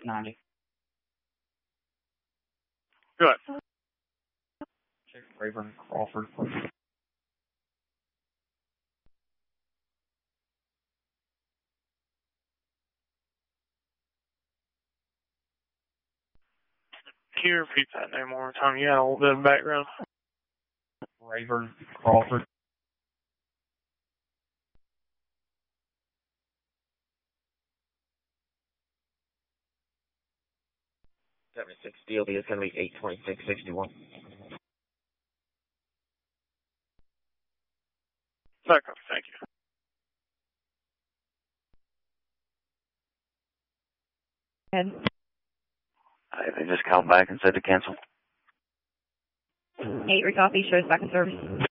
90. Good. Check Rayburn Crawford. Can you repeat that name one more time? You had a little bit of background. Rayburn Crawford. DOB is going to be 82661. Back up, thank you. They just called back and said to cancel. 8 recopy, shows back in service.